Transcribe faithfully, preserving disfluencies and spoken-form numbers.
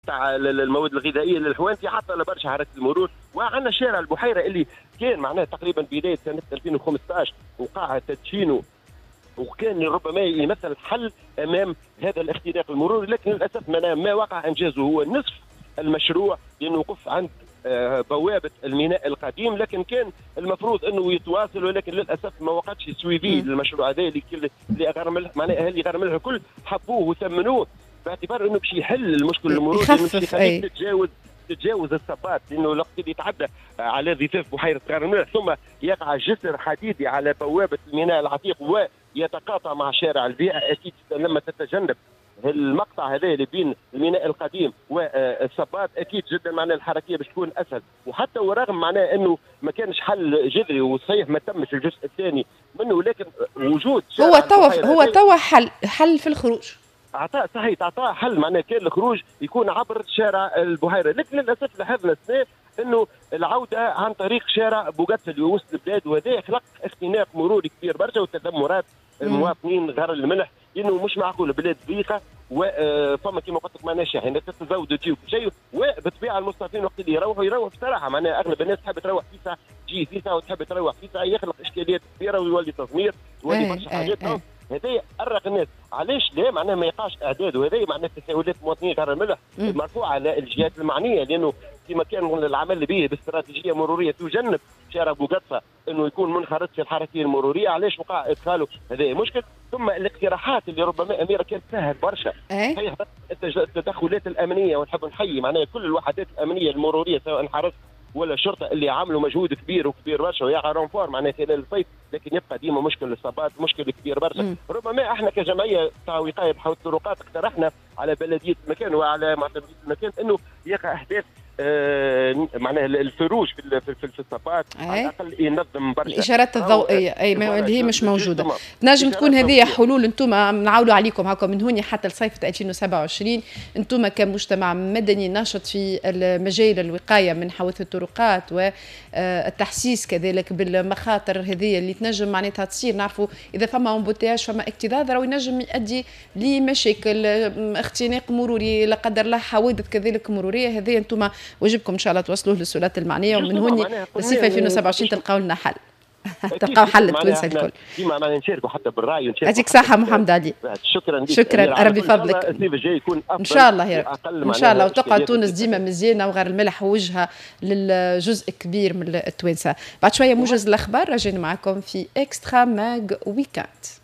تاع المواد الغذائيه للحوانتي حتى لبرشا حركه المرور. وعندنا شارع البحيره اللي كان معناه تقريبا بدايه سنه ألفين وخمسطاش وقع تدشينه، وكان ربما يمثل حل امام هذا الاختراق المروري، لكن للاسف ما وقع انجازه هو نصف المشروع، لانه وقف عند بوابه الميناء القديم، لكن كان المفروض انه يتواصل، ولكن للاسف ما وقعش سويفي للمشروع هذا اللي اللي غرمله معناها اهالي غرمله الكل حبوه وثمنوه باعتبار انه باش يحل المشكل المروري، باش يخليك تتجاوز تتجاوز الصباط، لانه الوقت اللي يتعدى على ضفاف بحيره غرمله ثم يقع جسر حديدي على بوابه الميناء العتيق ويتقاطع مع شارع البيئه، اكيد لما تتجنب المقطع هذا اللي بين الميناء القديم والصباط اكيد جدا معناه الحركيه باش تكون اسهل. وحتى ورغم معناه انه ما كانش حل جذري وصحيح ما تمش الجزء الثاني منه، لكن وجود هو توا هو توا حل حل في الخروج اعطاه صحيح اعطاه حل معناه كان الخروج يكون عبر شارع البحيره، لكن للاسف لاحظنا السنه انه العوده عن طريق شارع بوغاتس اللي وسط البلاد، وهذا يخلق اختناق مروري كبير برشا وتذمرات المواطنين غير الملح، لانه مش معقول بلاد ضيقه وفما كما قلت لك معناها شاحنه تتزود وتجي شيء، وبالطبيعه المستضيفين وقت اللي يروحوا يروحوا بصراحه معناها اغلب الناس تحب تروح في ساعه تجي في ساعه وتحب تروح في ساعه، يخلق اشكاليات كبيره ويولي تضمير ويولي برشا حاجات. هذا أرق الناس، علاش لا معناها ما يقعش اعداد، وهذا معناها تساؤلات مواطنين غير الملح مرفوعه على الجهات المعنيه، لانه كما كان العمل به باستراتيجيه مروريه تجنب شارع بوغاتسا انه يكون منخرط في الحركيه المروريه، علاش وقع ادخاله هذا مشكل. ثم الاقتراحات اللي ربما اميره كانت سهل برشا، هي التدخلات الامنيه، ونحب نحيي معناها كل الوحدات الامنيه المروريه سواء حرس ولا الشرطه اللي عملوا مجهود كبير وكبير برشا ويقع رونفور معناها خلال الصيف، لكن يبقى ديما مشكل الصبات مشكل كبير برشا. ربما احنا كجمعيه تاع وقايه بحوث الطرقات اقترحنا على بلديه المكان وعلى معتمديه المكان انه يقع احداث آه معناها الفروج في في, في الصفات على الاقل ينظم برشا الاشارات الضوئيه اي اللي هي مش موجوده. تنجم تكون هذه حلول انتم نعاولوا عليكم هكا من هون حتى لصيف ألفين وسبعة وعشرين، انتم كمجتمع مدني ناشط في المجال الوقايه من حوادث الطرقات والتحسيس كذلك بالمخاطر هذه اللي تنجم معناتها تصير. نعرفوا اذا فما امبوتياج فما اكتظاظ راهو ينجم يؤدي لمشاكل اختناق مروري لا قدر الله، حوادث كذلك مروريه. هذه انتم واجبكم ان شاء الله توصلوه للسلطات المعنيه، ومن هون للصيف ألفين وسبعة وعشرين تلقاو لنا حل تلقاو حل التوانسه الكل. ديما معنا نشاركوا حتى بالراي ونشاركوا. يعطيك صحه محمد علي. شكرا شكرا ربي فضلك. الصيف الجاي يكون افضل ان شاء الله يا رب ان شاء الله، وتقعد تونس ديما مزيانه وغير الملح وجهها للجزء كبير من التوانسه. بعد شويه موجز الاخبار راجعين معكم في اكسترا ماغ ويكاند.